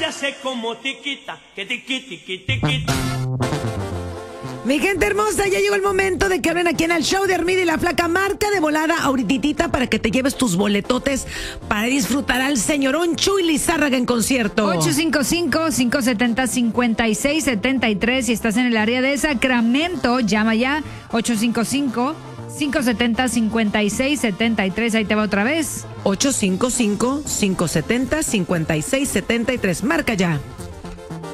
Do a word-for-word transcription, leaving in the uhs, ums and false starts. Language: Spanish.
hace como tiquita, que tiqui, tiqui, tiquita. Mi gente hermosa, ya llegó el momento de que hablen aquí en el show de Armida y la Flaca. Marca de volada ahorititita para que te lleves tus boletotes para disfrutar al señorón Chuy Lizárraga en concierto. ocho cinco cinco, cinco siete cero, cinco seis siete tres. Si estás en el área de Sacramento, llama ya. ocho cinco cinco, cinco siete cero, cinco seis siete tres. Ahí te va otra vez. ocho cinco cinco, cinco siete cero, cinco seis siete tres. Marca ya.